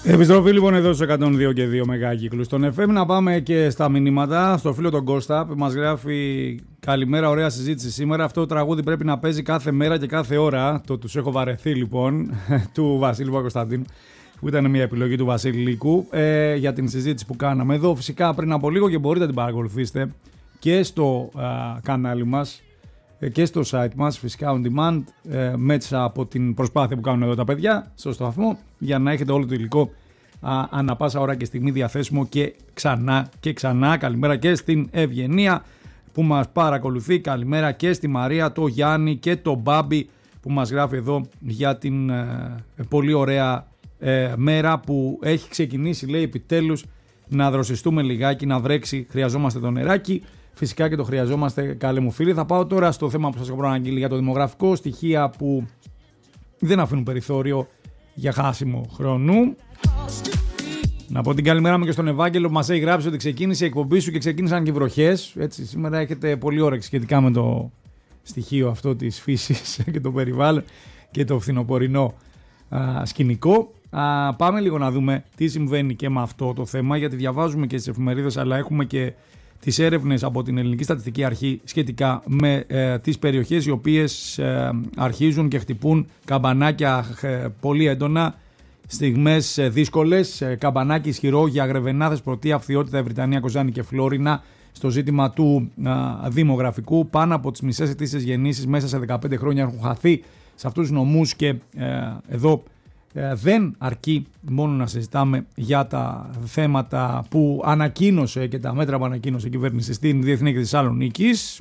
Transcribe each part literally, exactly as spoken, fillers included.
Επιστροφή λοιπόν εδώ στους εκατόν δύο και δύο μεγάκυκλους στον εφ εμ. Να πάμε και στα μηνύματα. Στο φίλο τον Κώστα που μας γράφει: καλημέρα, ωραία συζήτηση σήμερα. Αυτό το τραγούδι πρέπει να παίζει κάθε μέρα και κάθε ώρα. Το τους έχω βαρεθεί λοιπόν του Βασίλη Παπακοσταντίνου, που ήταν μια επιλογή του Βασίλη Λύκου ε, για την συζήτηση που κάναμε εδώ. Φυσικά πριν από λίγο και μπορείτε να την παρακολουθήσετε και στο α, κανάλι μας και στο site μας, φυσικά on demand, ε, μέσα από την προσπάθεια που κάνουν εδώ τα παιδιά στο σταθμό, για να έχετε όλο το υλικό α, ανά πάσα ώρα και στιγμή διαθέσιμο και ξανά και ξανά. Καλημέρα και στην Ευγενία που μας παρακολουθεί, καλημέρα και στη Μαρία, το Γιάννη και το Μπάμπη που μας γράφει εδώ για την ε, πολύ ωραία ε, μέρα που έχει ξεκινήσει, λέει, επιτέλους να δροσιστούμε λιγάκι, να βρέξει, χρειαζόμαστε το νεράκι. Φυσικά και το χρειαζόμαστε, καλέ μου φίλοι. Θα πάω τώρα στο θέμα που σας έχω προαναγγείλει για το δημογραφικό, στοιχεία που δεν αφήνουν περιθώριο για χάσιμο χρόνου. Να πω την καλημέρα μου και στον Ευάγγελο που μας έχει γράψει ότι ξεκίνησε η εκπομπή σου και ξεκίνησαν και οι βροχές. Έτσι, σήμερα έχετε πολύ όρεξη σχετικά με το στοιχείο αυτό της φύσης και το περιβάλλον και το φθινοπορεινό α, σκηνικό. Α, πάμε λίγο να δούμε τι συμβαίνει και με αυτό το θέμα, γιατί διαβάζουμε και στις εφημερίδες, αλλά έχουμε και τις έρευνες από την Ελληνική Στατιστική Αρχή σχετικά με ε, τις περιοχές οι οποίες ε, αρχίζουν και χτυπούν καμπανάκια ε, πολύ έντονα, στιγμές ε, δύσκολες, ε, καμπανάκι ισχυρό για Γρεβενά, Πρωτεία, Αυθιότητα, Βρυτανία, Κοζάνη και Φλόρινα στο ζήτημα του ε, δημογραφικού. Πάνω από τις μισές αιτήσεις γεννήσεις μέσα σε δεκαπέντε χρόνια έχουν χαθεί σε αυτούς τους νομούς και ε, εδώ Ε, δεν αρκεί μόνο να συζητάμε για τα θέματα που ανακοίνωσε και τα μέτρα που ανακοίνωσε η κυβέρνηση στην Διεθνή Έκθεση Θεσσαλονίκης.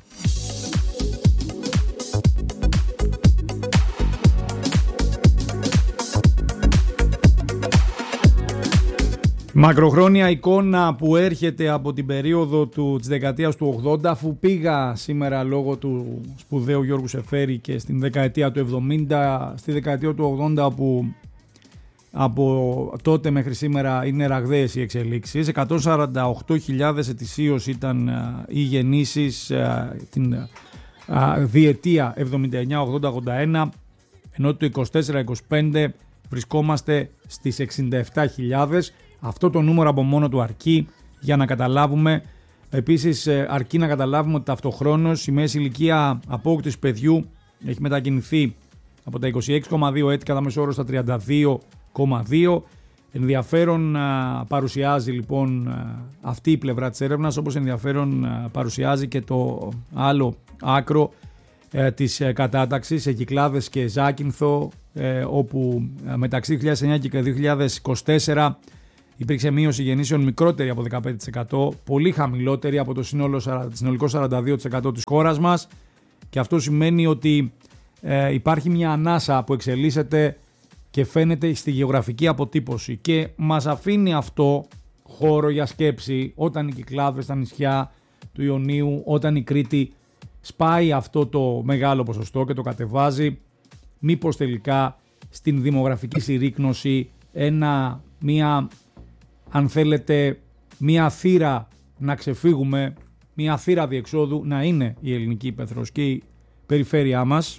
Μακροχρόνια εικόνα που έρχεται από την περίοδο του, της δεκαετίας του ογδόντα, αφού πήγα σήμερα λόγω του σπουδαίου Γιώργου Σεφέρη και στην δεκαετία του εβδομήντα, στη δεκαετία του ογδόντα που από τότε μέχρι σήμερα είναι ραγδαίες οι εξελίξεις. εκατόν σαράντα οκτώ χιλιάδες ετησίως ήταν οι γεννήσεις την διετία εβδομήντα εννιά ογδόντα ογδόντα ένα, ενώ το είκοσι τέσσερα είκοσι πέντε βρισκόμαστε στις εξήντα επτά χιλιάδες. Αυτό το νούμερο από μόνο του αρκεί για να καταλάβουμε. Επίσης αρκεί να καταλάβουμε ότι ταυτοχρόνως η μέση ηλικία απόκτησης παιδιού έχει μετακινηθεί από τα είκοσι έξι κόμμα δύο έτη κατά μέσο όρο στα τριάντα δύο κόμμα δύο. Ενδιαφέρον α, παρουσιάζει λοιπόν α, αυτή η πλευρά της έρευνας, όπως ενδιαφέρον α, παρουσιάζει και το άλλο άκρο ε, της ε, κατάταξης σε Κυκλάδες και Ζάκυνθο, ε, όπου ε, μεταξύ δύο χιλιάδες εννιά και δύο χιλιάδες είκοσι τέσσερα υπήρξε μείωση γεννήσεων μικρότερη από δεκαπέντε τοις εκατό, πολύ χαμηλότερη από το σύνολο, συνολικό σαράντα δύο τοις εκατό της χώρας μας, και αυτό σημαίνει ότι ε, υπάρχει μια ανάσα που εξελίσσεται και φαίνεται στη γεωγραφική αποτύπωση, και μας αφήνει αυτό χώρο για σκέψη όταν οι Κυκλάδες, στα νησιά του Ιωνίου, όταν η Κρήτη σπάει αυτό το μεγάλο ποσοστό και το κατεβάζει, μήπως τελικά στην δημογραφική συρρίκνωση ένα, μία, αν θέλετε, μία θύρα να ξεφύγουμε, μία θύρα διεξόδου να είναι η ελληνική ύπαιθρος και η περιφέρειά μας.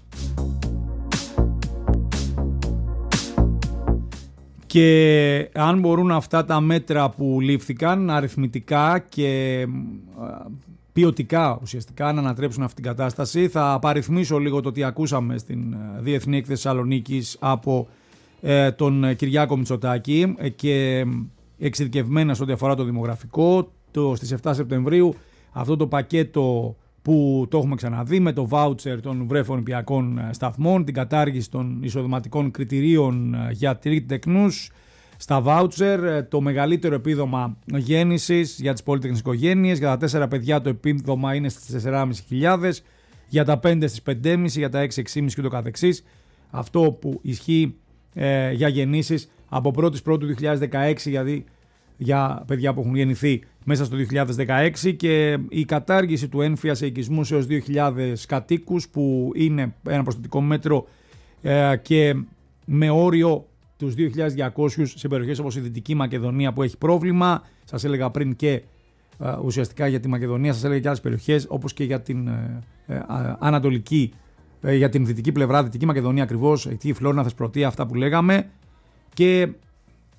Και αν μπορούν αυτά τα μέτρα που λήφθηκαν αριθμητικά και ποιοτικά ουσιαστικά να ανατρέψουν αυτή την κατάσταση, θα απαριθμίσω λίγο το τι ακούσαμε στην Διεθνή Έκθεση Θεσσαλονίκης από ε, τον Κυριάκο Μητσοτάκη και εξειδικευμένα σε ό,τι αφορά το δημογραφικό. Το, στις επτά Σεπτεμβρίου αυτό το πακέτο που το έχουμε ξαναδεί με το βάουτσερ των βρεφονιπιακών σταθμών, την κατάργηση των εισοδηματικών κριτηρίων για τρίτεκνους στα βάουτσερ, το μεγαλύτερο επίδομα γέννησης για τις πολύτεκνες οικογένειες, για τα τέσσερα παιδιά το επίδομα είναι στις τέσσερις χιλιάδες πεντακόσια, για τα πέντε στις πέντε κόμμα πέντε, για τα έξι, έξι κόμμα πέντε και το καθεξής. Αυτό που ισχύει ε, για γεννήσεις από πρώτη Πρώτου δύο χιλιάδες δεκαέξι, δηλαδή για παιδιά που έχουν γεννηθεί μέσα στο δύο χιλιάδες δεκαέξι, και η κατάργηση του έμφυας οικισμού έως δύο χιλιάδες κατοίκους, που είναι ένα προστατικό μέτρο ε, και με όριο τους δύο χιλιάδες διακόσιους σε περιοχές όπως η Δυτική Μακεδονία που έχει πρόβλημα. Σας έλεγα πριν και ε, ουσιαστικά για τη Μακεδονία, σας έλεγα και άλλες περιοχές όπως και για την ε, ε, Ανατολική, ε, για την Δυτική πλευρά, Δυτική Μακεδονία ακριβώς, εκεί η Φλόρινα, Θεσπρωτεία, αυτά που λέγαμε. Και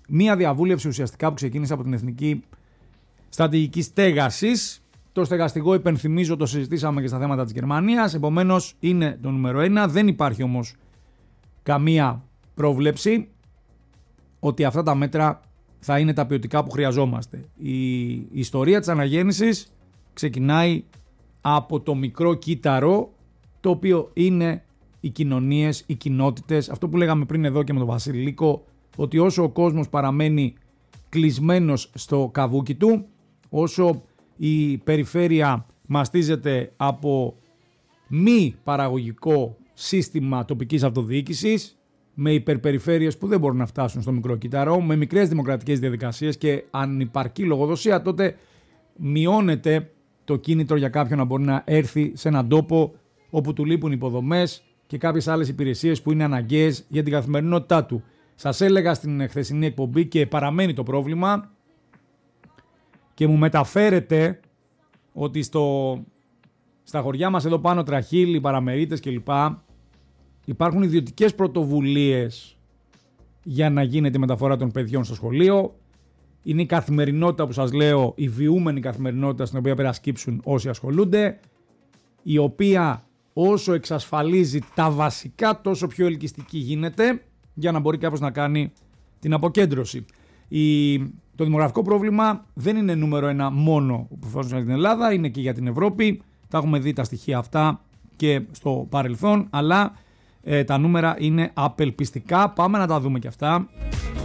μία διαβούλευση ουσιαστικά που ξεκίνησε από την Εθνική Στρατηγική Στέγασης. Το στεγαστικό, υπενθυμίζω, το συζητήσαμε και στα θέματα της Γερμανίας, επομένως είναι το νούμερο ένα. Δεν υπάρχει όμως καμία πρόβλεψη ότι αυτά τα μέτρα θα είναι τα ποιοτικά που χρειαζόμαστε. Η ιστορία της αναγέννησης ξεκινάει από το μικρό κύτταρο, το οποίο είναι οι κοινωνίες, οι κοινότητες. Αυτό που λέγαμε πριν εδώ και με τον Βασιλικό, ότι όσο ο κόσμος παραμένει κλεισμένος στο καβούκι του, όσο η περιφέρεια μαστίζεται από μη παραγωγικό σύστημα τοπικής αυτοδιοίκησης, με υπερπεριφέρειες που δεν μπορούν να φτάσουν στο μικρό κύτταρο, με μικρές δημοκρατικές διαδικασίες και ανυπαρκή λογοδοσία, τότε μειώνεται το κίνητρο για κάποιον να μπορεί να έρθει σε έναν τόπο όπου του λείπουν υποδομές και κάποιες άλλες υπηρεσίες που είναι αναγκαίες για την καθημερινότητά του. Σας έλεγα στην χθεσινή εκπομπή και παραμένει το πρόβλημα και μου μεταφέρεται ότι στο, στα χωριά μας εδώ πάνω, Τραχύλι, Παραμερίτες κλπ, υπάρχουν ιδιωτικές πρωτοβουλίες για να γίνεται η μεταφορά των παιδιών στο σχολείο. Είναι η καθημερινότητα που σας λέω, η βιούμενη καθημερινότητα στην οποία πρέπει να σκύψουν όσοι ασχολούνται, η οποία όσο εξασφαλίζει τα βασικά τόσο πιο ελκυστική γίνεται για να μπορεί κάποιος να κάνει την αποκέντρωση. Η, το δημογραφικό πρόβλημα δεν είναι νούμερο ένα μόνο που φέρνουν για την Ελλάδα, είναι και για την Ευρώπη. Τα έχουμε δει τα στοιχεία αυτά και στο παρελθόν, αλλά ε, τα νούμερα είναι απελπιστικά. Πάμε να τα δούμε και αυτά.